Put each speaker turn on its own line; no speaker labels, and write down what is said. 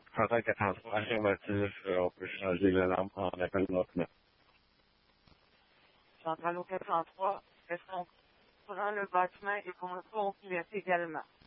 Central 43, affirmatif, on peut changer la lampe en appel maintenant.
Central au 403, est-ce qu'on prend le bâtiment et qu'on le complète également?